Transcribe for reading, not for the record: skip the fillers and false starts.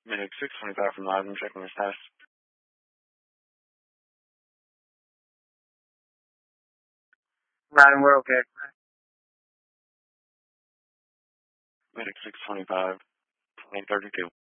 Medic 625 from Live. I'm checking the status. Ryan, we're okay. Medic 625, 2032.